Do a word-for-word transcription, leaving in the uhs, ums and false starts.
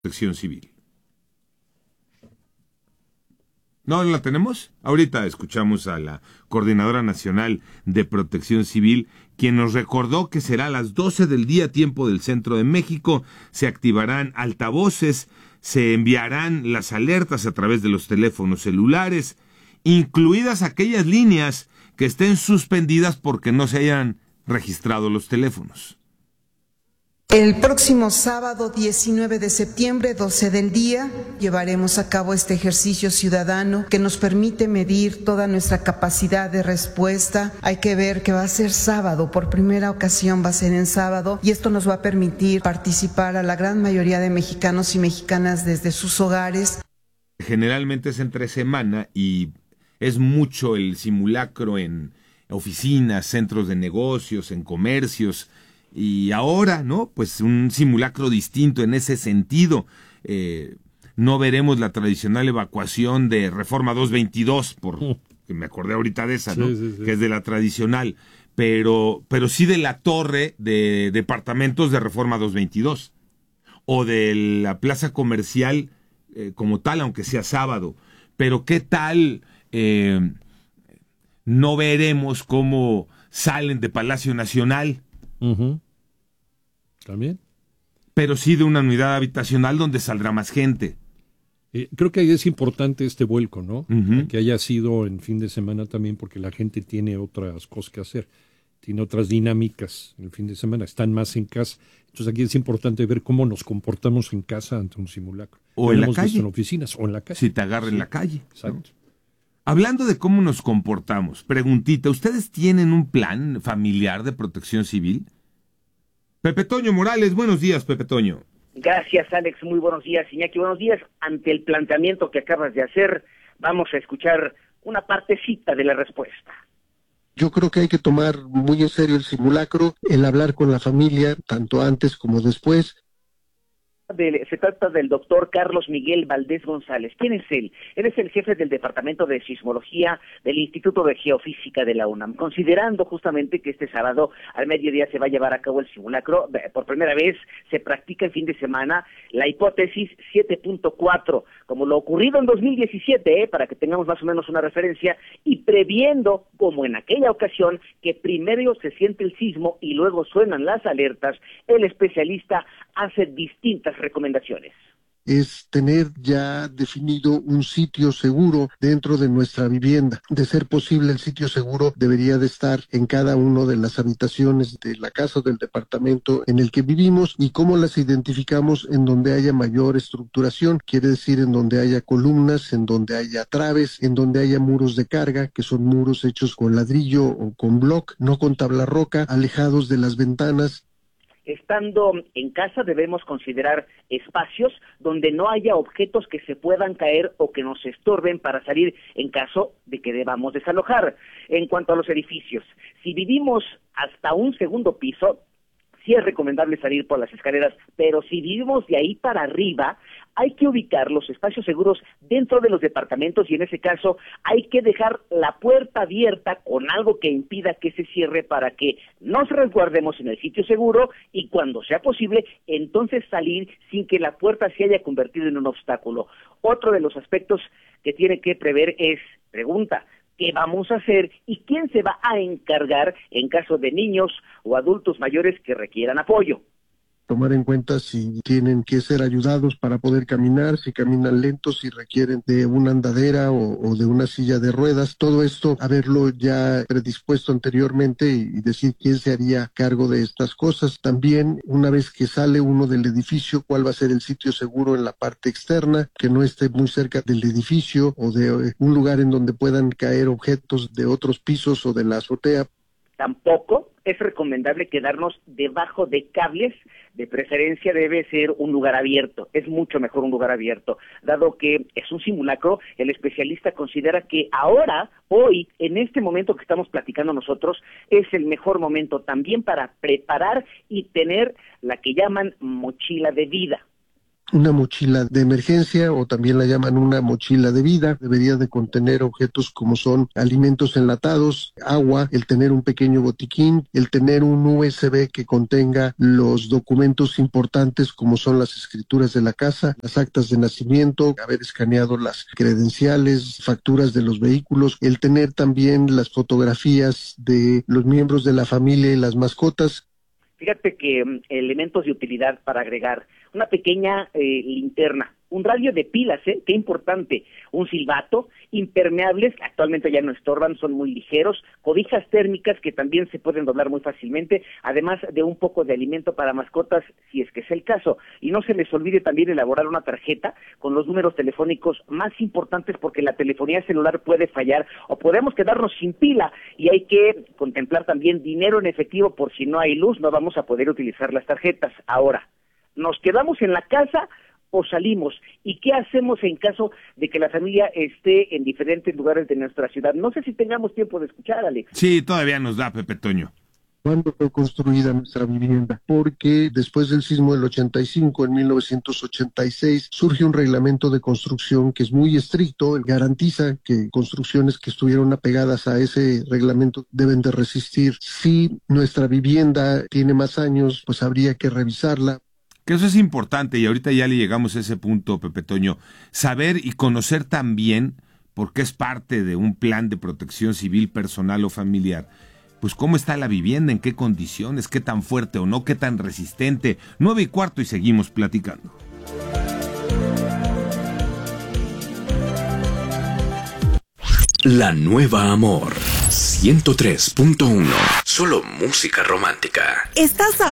Protección Civil. ¿No la tenemos? Ahorita escuchamos a la Coordinadora Nacional de Protección Civil, quien nos recordó que será a las doce del día, tiempo del centro de México. Se activarán altavoces, se enviarán las alertas a través de los teléfonos celulares, incluidas aquellas líneas que estén suspendidas porque no se hayan registrado los teléfonos. El próximo sábado diecinueve de septiembre, doce del día, llevaremos a cabo este ejercicio ciudadano que nos permite medir toda nuestra capacidad de respuesta. Hay que ver que va a ser sábado, por primera ocasión va a ser en sábado, y esto nos va a permitir participar a la gran mayoría de mexicanos y mexicanas desde sus hogares. Generalmente es entre semana y es mucho el simulacro en oficinas, centros de negocios, en comercios. Y ahora, ¿no? Pues un simulacro distinto en ese sentido. Eh, no veremos la tradicional evacuación de Reforma doscientos veintidós, por que me acordé ahorita de esa, ¿no? Sí, sí, sí. Que es de la tradicional, pero, pero sí de la torre de departamentos de Reforma doscientos veintidós, o de la plaza comercial eh, como tal, aunque sea sábado. Pero ¿qué tal? Eh, no veremos cómo salen de Palacio Nacional. Uh-huh. También. Pero sí de una unidad habitacional donde saldrá más gente. Eh, creo que ahí es importante este vuelco, ¿no? Uh-huh. Que haya sido en fin de semana también, porque la gente tiene otras cosas que hacer, tiene otras dinámicas el fin de semana, están más en casa. Entonces aquí es importante ver cómo nos comportamos en casa ante un simulacro. O en la calle. En oficinas, o en la calle. Si te agarra sí. en la calle. Exacto. ¿No? Hablando de cómo nos comportamos, preguntita, ¿ustedes tienen un plan familiar de protección civil? Pepe Toño Morales, buenos días, Pepe Toño. Gracias, Alex, muy buenos días, Iñaki, buenos días. Ante el planteamiento que acabas de hacer, vamos a escuchar una partecita de la respuesta. Yo creo que hay que tomar muy en serio el simulacro, el hablar con la familia, tanto antes como después. De, se trata del doctor Carlos Miguel Valdés González. ¿Quién es él? Él es el jefe del Departamento de Sismología del Instituto de Geofísica de la UNAM. Considerando justamente que este sábado al mediodía se va a llevar a cabo el simulacro, por primera vez se practica el fin de semana la hipótesis siete punto cuatro, como lo ocurrido en dos mil diecisiete, ¿eh? Para que tengamos más o menos una referencia, y previendo, como en aquella ocasión, que primero se siente el sismo y luego suenan las alertas, el especialista hace distintas recomendaciones. Es tener ya definido un sitio seguro dentro de nuestra vivienda. De ser posible, el sitio seguro debería de estar en cada una de las habitaciones de la casa o del departamento en el que vivimos. ¿Y cómo las identificamos? En donde haya mayor estructuración, quiere decir en donde haya columnas, en donde haya traves, en donde haya muros de carga, que son muros hechos con ladrillo o con block, no con tabla roca, alejados de las ventanas. Estando en casa debemos considerar espacios donde no haya objetos que se puedan caer o que nos estorben para salir en caso de que debamos desalojar. En cuanto a los edificios, si vivimos hasta un segundo piso, sí es recomendable salir por las escaleras, pero si vivimos de ahí para arriba, hay que ubicar los espacios seguros dentro de los departamentos y en ese caso hay que dejar la puerta abierta con algo que impida que se cierre para que nos resguardemos en el sitio seguro y cuando sea posible, entonces salir sin que la puerta se haya convertido en un obstáculo. Otro de los aspectos que tiene que prever es, pregunta, ¿qué vamos a hacer y quién se va a encargar en caso de niños o adultos mayores que requieran apoyo? Tomar en cuenta si tienen que ser ayudados para poder caminar, si caminan lentos, si requieren de una andadera o, o de una silla de ruedas. Todo esto, haberlo ya predispuesto anteriormente y, y decir quién se haría cargo de estas cosas. También, una vez que sale uno del edificio, cuál va a ser el sitio seguro en la parte externa, que no esté muy cerca del edificio o de eh, un lugar en donde puedan caer objetos de otros pisos o de la azotea. Tampoco es recomendable quedarnos debajo de cables, de preferencia debe ser un lugar abierto, es mucho mejor un lugar abierto, dado que es un simulacro, el especialista considera que ahora, hoy, en este momento que estamos platicando nosotros, es el mejor momento también para preparar y tener la que llaman mochila de vida. Una mochila de emergencia, o también la llaman una mochila de vida, debería de contener objetos como son alimentos enlatados, agua, el tener un pequeño botiquín, el tener un U S B que contenga los documentos importantes como son las escrituras de la casa, las actas de nacimiento, haber escaneado las credenciales, facturas de los vehículos, el tener también las fotografías de los miembros de la familia y las mascotas. Fíjate que um, elementos de utilidad para agregar, una pequeña eh, linterna, un radio de pilas, ¿eh? Qué importante, un silbato, impermeables, que actualmente ya no estorban, son muy ligeros, cobijas térmicas que también se pueden doblar muy fácilmente, además de un poco de alimento para mascotas, si es que es el caso. Y no se les olvide también elaborar una tarjeta con los números telefónicos más importantes, porque la telefonía celular puede fallar o podemos quedarnos sin pila, y hay que contemplar también dinero en efectivo por si no hay luz, no vamos a poder utilizar las tarjetas. Ahora, ¿nos quedamos en la casa o salimos? ¿Y qué hacemos en caso de que la familia esté en diferentes lugares de nuestra ciudad? No sé si tengamos tiempo de escuchar, Alex. Sí, todavía nos da, Pepe Toño. ¿Cuándo fue construida nuestra vivienda? Porque después del sismo del ochenta y cinco, en mil novecientos ochenta y seis, surge un reglamento de construcción que es muy estricto, garantiza que construcciones que estuvieron apegadas a ese reglamento deben de resistir. Si nuestra vivienda tiene más años, pues habría que revisarla. Que eso es importante, y ahorita ya le llegamos a ese punto, Pepe Toño, saber y conocer también, porque es parte de un plan de protección civil personal o familiar, pues cómo está la vivienda, en qué condiciones, qué tan fuerte o no, qué tan resistente. Nueve y cuarto y seguimos platicando. La Nueva Amor ciento tres punto uno. Solo música romántica. Estás a